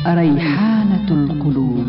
ريحانة القلوب.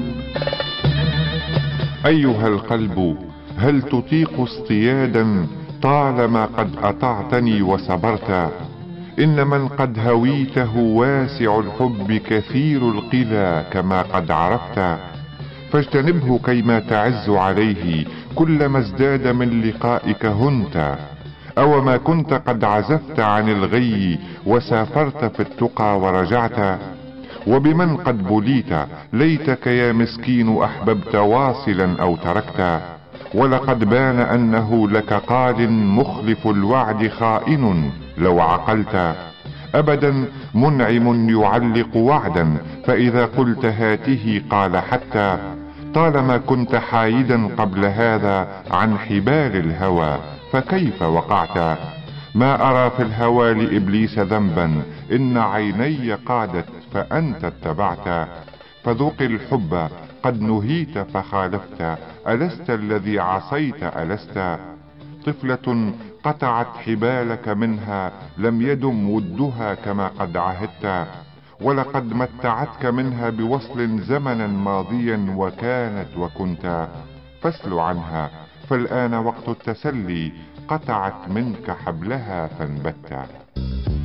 أيها القلب، هل تطيق اصطيادا طالما قد أطعتني وصبرت؟ إن من قد هويته واسع الحب كثير القلى كما قد عرفت، فاجتنبه كيما تعز عليه كلما ازداد من لقائك هنت. أو ما كنت قد عزفت عن الغي وسافرت في التقى ورجعت؟ وبمن قد بليت ليتك يا مسكين أحببت واصلا أو تركت. ولقد بان أنه لك قال مخلف الوعد خائن لو عقلت. أبدا منعم يعلق وعدا فإذا قلت هاته قال حتى. طالما كنت حايدا قبل هذا عن حبال الهوى فكيف وقعت؟ ما أرى في الهوى لإبليس ذنبا إن عيني قادت فأنت اتبعت. فذوق الحب قد نهيت فخالفت، ألست الذي عصيت ألست؟ طفلة قطعت حبالك منها لم يدم ودها كما قد عهدت. ولقد متعتك منها بوصل زمنا ماضيا وكانت وكنت. فاسل عنها فالآن وقت التسلي، قطعت منك حبلها فانبت.